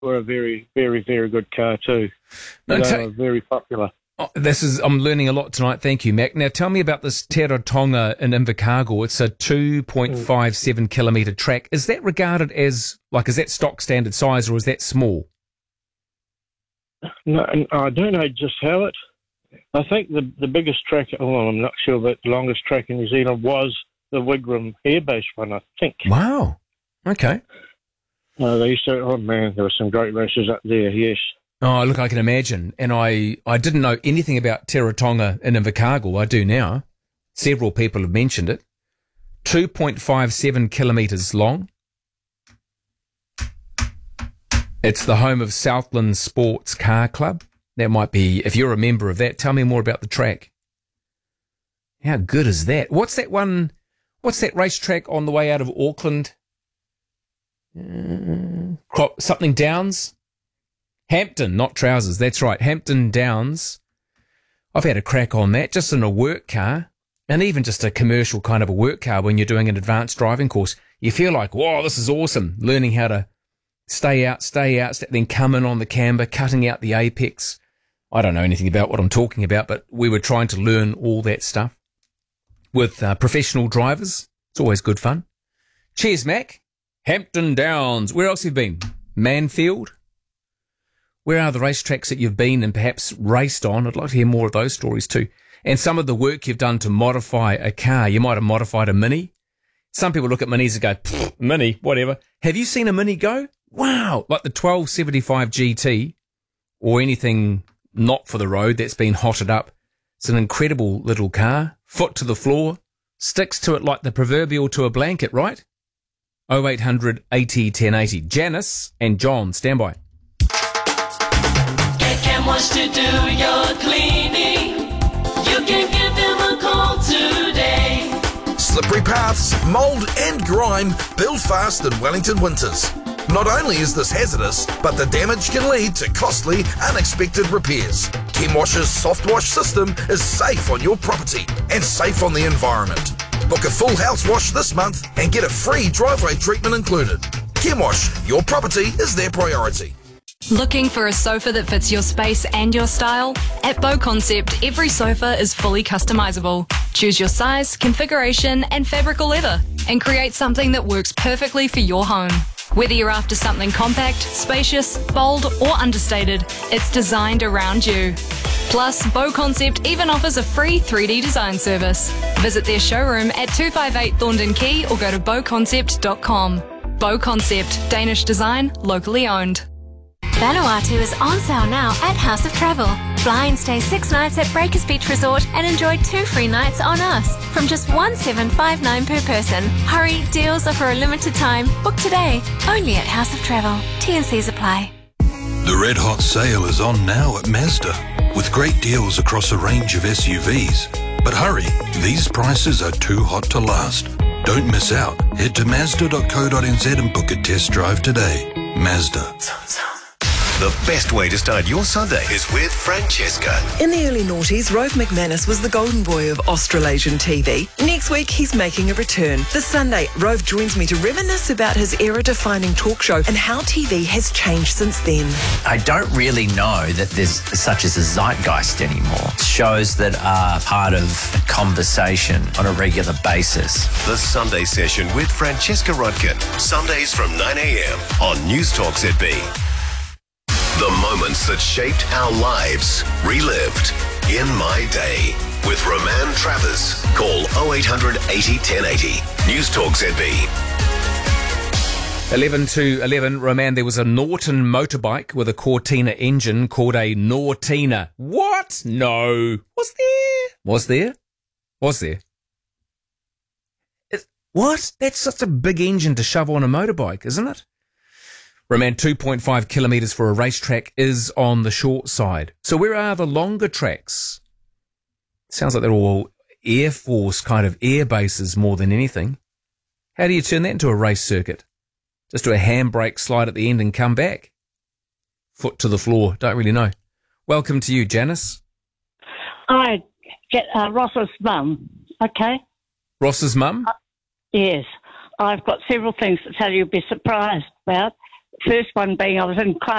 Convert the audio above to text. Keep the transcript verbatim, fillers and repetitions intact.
were a very, very, very good car too. No, they ta- were very popular. Oh, this is I'm learning a lot tonight. Thank you, Mac. Now tell me about this Te Ratonga in Invercargill. It's a two point five seven kilometre track. Is that regarded as, like, is that stock standard size or is that small? No, I don't know just how it. I think the the biggest track, oh, I'm not sure, but the longest track in New Zealand was the Wigram Airbase one, I think. Wow. Okay. Uh, they used to, oh man, there were some great races up there, yes. Oh, look, I can imagine. And I, I didn't know anything about Te Ratonga in Invercargill. I do now. Several people have mentioned it. two point five seven kilometres long. It's the home of Southland Sports Car Club. That might be, if you're a member of that, tell me more about the track. How good is that? What's that one, what's that racetrack on the way out of Auckland? Uh, crop, something Downs? Hampton, not Trousers. That's right. Hampton Downs. I've had a crack on that, just in a work car, and even just a commercial kind of a work car when you're doing an advanced driving course. You feel like, whoa, this is awesome. Learning how to stay out, stay out, stay, then come in on the camber, cutting out the apex. I don't know anything about what I'm talking about, but we were trying to learn all that stuff with uh, professional drivers. It's always good fun. Cheers, Mac. Hampton Downs. Where else have you been? Manfield? Where are the racetracks that you've been and perhaps raced on? I'd like to hear more of those stories too. And some of the work you've done to modify a car. You might have modified a Mini. Some people look at Minis and go, Mini, whatever. Have you seen a Mini go? Wow. Like the twelve seventy-five G T or anything not for the road that's been hotted up. It's an incredible little car. Foot to the floor. Sticks to it like the proverbial to a blanket, right? oh eight hundred eighty ten eighty. Janice and John, stand by. Wants to do your cleaning, you can give them a call today. Slippery paths, mould and grime build fast in Wellington winters. Not only is this hazardous, but the damage can lead to costly, unexpected repairs. Chemwash's soft wash system is safe on your property and safe on the environment. Book a full house wash this month and get a free driveway treatment included. Chemwash, your property is their priority. Looking for a sofa that fits your space and your style? At Bow Concept, every sofa is fully customizable. Choose your size, configuration, and fabric or leather, and create something that works perfectly for your home. Whether you're after something compact, spacious, bold, or understated, it's designed around you. Plus, Bow Concept even offers a free three D design service. Visit their showroom at two fifty-eight Thorndon Quay or go to bow concept dot com. Bow Concept, Danish design, locally owned. Vanuatu is on sale now at House of Travel. Fly and stay six nights at Breakers Beach Resort and enjoy two free nights on us from just one thousand seven hundred fifty-nine dollars per person. Hurry, deals are for a limited time. Book today, only at House of Travel. T and Cs apply. The red hot sale is on now at Mazda, with great deals across a range of S U Vs. But hurry, these prices are too hot to last. Don't miss out. Head to mazda dot co dot n z and book a test drive today. Mazda. The best way to start your Sunday is with Francesca. In the early noughties, Rove McManus was the golden boy of Australasian T V. Next week, he's making a return. This Sunday, Rove joins me to reminisce about his era-defining talk show and how T V has changed since then. I don't really know that there's such as a zeitgeist anymore. Shows that are part of conversation on a regular basis. The Sunday Session with Francesca Rudkin. Sundays from nine a.m. on News Talk Z B. The moments that shaped our lives, relived in my day. With Roman Travers. Call oh eight hundred eighty ten eighty. News Talk Z B. eleven to eleven, Roman, there was a Norton motorbike with a Cortina engine called a Nortina. What? No. Was there? Was there? Was there? It, what? That's such a big engine to shove on a motorbike, isn't it? Roman, two point five kilometres for a racetrack is on the short side. So where are the longer tracks? Sounds like they're all Air Force kind of air bases more than anything. How do you turn that into a race circuit? Just do a handbrake slide at the end and come back? Foot to the floor. Don't really know. Welcome to you, Janice. I get uh, Ross's mum, okay? Ross's mum? Uh, yes. I've got several things to tell you you'll be surprised about. first one being I was in class